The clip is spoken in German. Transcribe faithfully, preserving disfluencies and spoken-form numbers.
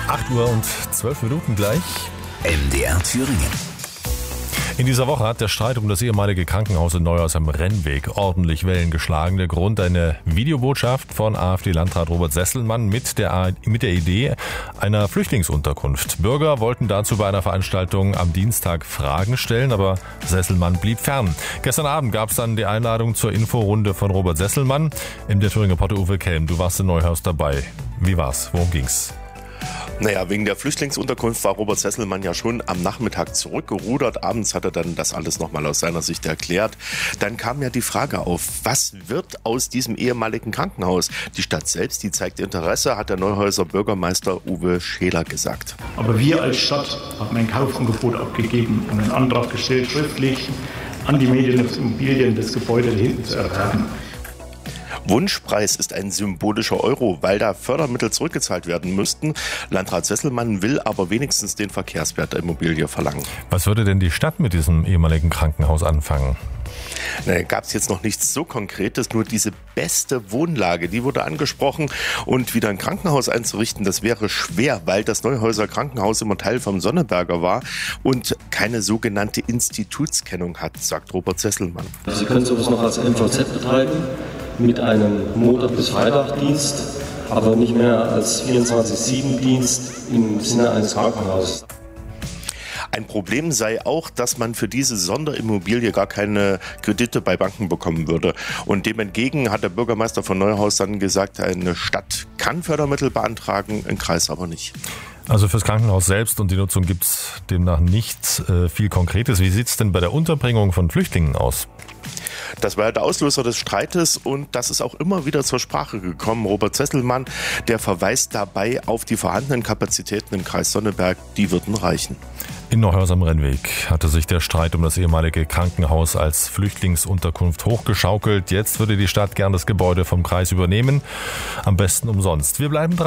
acht Uhr und zwölf Minuten gleich. M D R Thüringen. In dieser Woche hat der Streit um das ehemalige Krankenhaus in Neuhaus am Rennweg ordentlich Wellen geschlagen. Der Grund eine Videobotschaft von AfD-Landrat Robert Sesselmann mit der, mit der Idee einer Flüchtlingsunterkunft. Bürger wollten dazu bei einer Veranstaltung am Dienstag Fragen stellen, aber Sesselmann blieb fern. Gestern Abend gab es dann die Einladung zur Inforunde von Robert Sesselmann. M D R Thüringen Reporter Uwe Kelm, du warst in Neuhaus dabei. Wie war's? Worum ging's? Naja, wegen der Flüchtlingsunterkunft war Robert Sesselmann ja schon am Nachmittag zurückgerudert. Abends hat er dann das alles nochmal aus seiner Sicht erklärt. Dann kam ja die Frage auf, was wird aus diesem ehemaligen Krankenhaus? Die Stadt selbst, die zeigt Interesse, hat der Neuhauser Bürgermeister Uwe Scheler gesagt. Aber wir als Stadt haben ein Kaufangebot abgegeben und einen Antrag gestellt, schriftlich an die Medieninvestimmobilien das Gebäude hinten zu erwerben. Wunschpreis ist ein symbolischer Euro, weil da Fördermittel zurückgezahlt werden müssten. Landrat Sesselmann will aber wenigstens den Verkehrswert der Immobilie verlangen. Was würde denn die Stadt mit diesem ehemaligen Krankenhaus anfangen? Da gab es jetzt noch nichts so Konkretes, nur diese beste Wohnlage, die wurde angesprochen. Und wieder ein Krankenhaus einzurichten, das wäre schwer, weil das Neuhauser Krankenhaus immer Teil vom Sonneberger war und keine sogenannte Institutskennung hat, sagt Robert Sesselmann. Sie können sowas noch als M V Z betreiben, mit einem Montag- bis Freitagdienst, aber nicht mehr als vierundzwanzig sieben Dienst im Sinne eines Krankenhauses. Ein Problem sei auch, dass man für diese Sonderimmobilie gar keine Kredite bei Banken bekommen würde. Und dem entgegen hat der Bürgermeister von Neuhaus dann gesagt, eine Stadt kann Fördermittel beantragen, ein Kreis aber nicht. Also fürs Krankenhaus selbst und die Nutzung gibt es demnach nicht äh, viel Konkretes. Wie sieht es denn bei der Unterbringung von Flüchtlingen aus? Das war ja der Auslöser des Streites und das ist auch immer wieder zur Sprache gekommen. Robert Sesselmann, der verweist dabei auf die vorhandenen Kapazitäten im Kreis Sonneberg, die würden reichen. In Neuhaus am Rennweg hatte sich der Streit um das ehemalige Krankenhaus als Flüchtlingsunterkunft hochgeschaukelt. Jetzt würde die Stadt gern das Gebäude vom Kreis übernehmen, am besten umsonst. Wir bleiben dran.